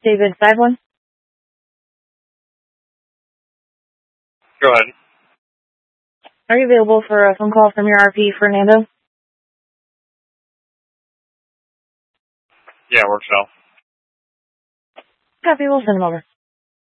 David Sidlin. Go ahead. Are you available for a phone call from your RP, Fernando? Yeah, works out. Copy, we'll send him over.